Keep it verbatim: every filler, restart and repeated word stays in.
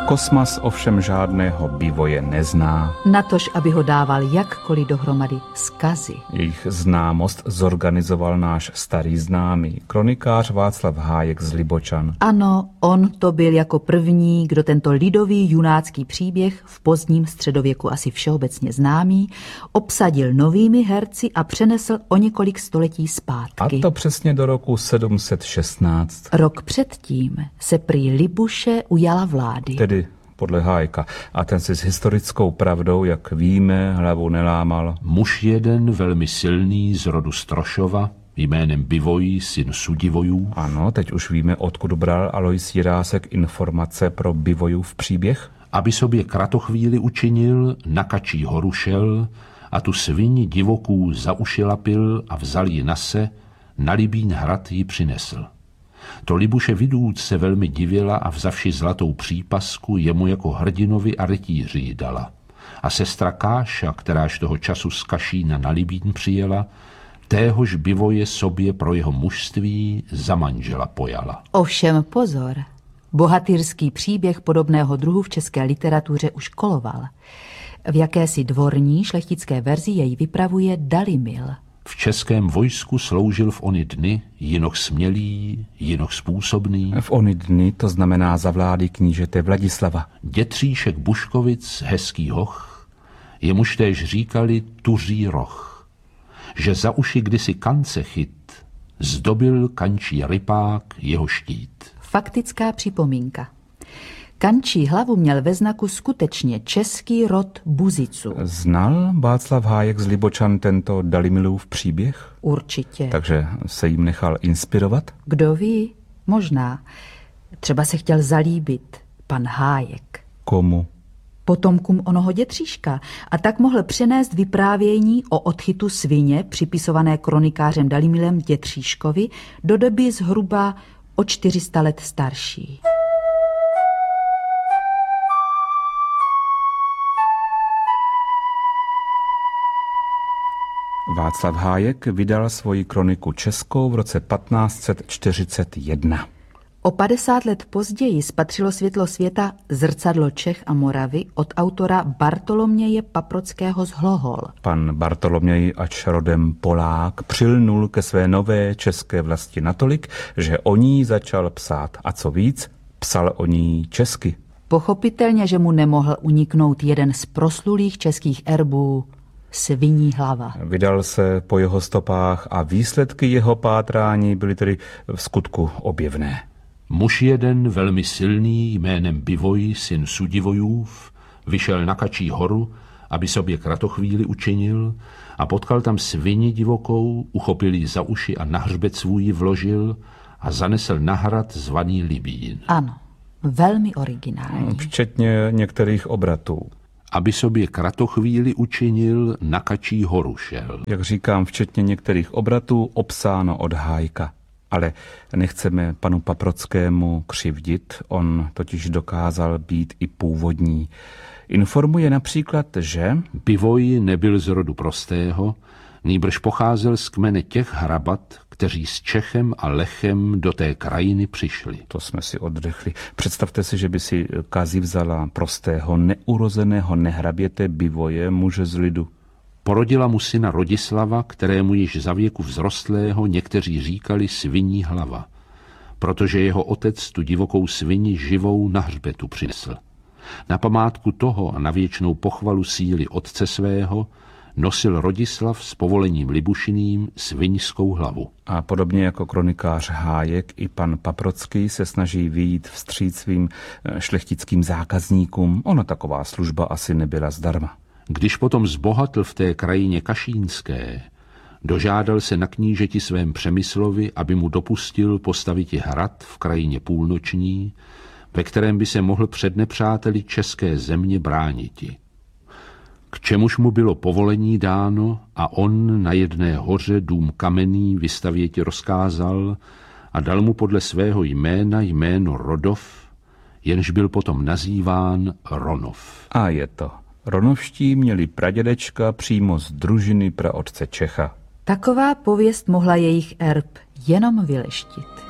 Kosmas ovšem žádného Bivoje nezná. Natož, aby ho dával jakkoliv dohromady zkazy. Jejich známost zorganizoval náš starý známý, kronikář Václav Hájek z Libočan. Ano, on to byl jako první, kdo tento lidový junácký příběh, v pozdním středověku asi všeobecně známý, obsadil novými herci a přenesl o několik století zpátky. A to přesně do roku sedm set šestnáct. Rok předtím se prý Libuše ujala vlády. Tedy podle Hájka. A ten si s historickou pravdou, jak víme, hlavu nelámal. Muž jeden velmi silný z rodu Strošova, jménem Bivoj, syn Sudivojů. Ano, teď už víme, odkud bral Alois Jirásek informace pro Bivojův příběh. Aby sobě kratochvíli učinil, na Kačí horu šel a tu svini divoků za uši lapil a vzal ji na se, na Libín hrad ji přinesl. To Libuše vidůc se velmi divila a vzavši zlatou přípasku jemu jako hrdinovi a rytíři ji dala. A sestra Káša, kteráž toho času z Kašína na Libín přijela, téhož Bivoje sobě pro jeho mužství za manžela pojala. Ovšem pozor, bohatýrský příběh podobného druhu v české literatuře už koloval. V jakési dvorní šlechtické verzi jej vypravuje Dalimil. V českém vojsku sloužil v ony dny, jinoch smělý, jinoch způsobný. V ony dny to znamená za vlády knížete Vladislava. Dětříšek Buškovic, hezký hoch, jemuž též říkali Tuří roh, že za uši kdysi kance chyt, zdobil kančí rypák jeho štít. Faktická připomínka. Kančí hlavu měl ve znaku skutečně český rod Buzicu. Znal Václav Hájek z Libočan tento Dalimilův příběh? Určitě. Takže se jim nechal inspirovat? Kdo ví? Možná. Třeba se chtěl zalíbit pan Hájek. Komu? Potomkům onoho dětříška. A tak mohl přenést vyprávění o odchytu svině, připisované kronikářem Dalimilem dětříškovi, do doby zhruba o čtyři sta let starší. Václav Hájek vydal svoji kroniku českou v roce patnáct set čtyřicet jedna. O padesát let později spatřilo světlo světa Zrcadlo Čech a Moravy od autora Bartoloměje Paprockého z Hlohol. Pan Bartoloměj, ač rodem Polák, přilnul ke své nové české vlasti natolik, že o ní začal psát. A co víc, psal o ní česky. Pochopitelně, že mu nemohl uniknout jeden z proslulých českých erbů, Sviní hlava. Vydal se po jeho stopách a výsledky jeho pátrání byly tedy v skutku objevné. Muž jeden velmi silný jménem Bivoj, syn Sudivojův, vyšel na Kačí horu, aby sobě kratochvíli učinil a potkal tam svini divokou, uchopil ji za uši a na hřbet svůj vložil a zanesl na hrad zvaný Libín. Ano, velmi originální. Včetně některých obratů. Aby sobě kratochvíli učinil, na Kačí horu šel. Jak říkám, včetně některých obratů, obsáno od Hájka. Ale nechceme panu Paprockému křivdit, on totiž dokázal být i původní. Informuje například, že Bivoj nebyl z rodu prostého, nýbrž pocházel z kmene těch hrabat, kteří s Čechem a Lechem do té krajiny přišli. To jsme si oddechli. Představte si, že by si Kazi vzala prostého, neurozeného nehraběte Bivoje, muže z lidu. Porodila mu syna Rodislava, kterému již za věku vzrostlého někteří říkali Sviní hlava, protože jeho otec tu divokou svini živou na hřbetu přinesl. Na památku toho a na věčnou pochvalu síly otce svého nosil Rodislav s povolením Libušiným sviňskou hlavu. A podobně jako kronikář Hájek, i pan Paprocký se snaží vyjít vstříc svým šlechtickým zákazníkům. Ona taková služba asi nebyla zdarma. Když potom zbohatl v té krajině kašínské, dožádal se na knížeti svém Přemyslovi, aby mu dopustil postavit hrad v krajině půlnoční, ve kterém by se mohl před nepřáteli české země brániti. K čemuž mu bylo povolení dáno a on na jedné hoře dům kamenný vystavěti rozkázal a dal mu podle svého jména jméno Rodov, jenž byl potom nazýván Ronov. A je to. Ronovští měli pradědečka přímo z družiny praotce Čecha. Taková pověst mohla jejich erb jenom vyleštit.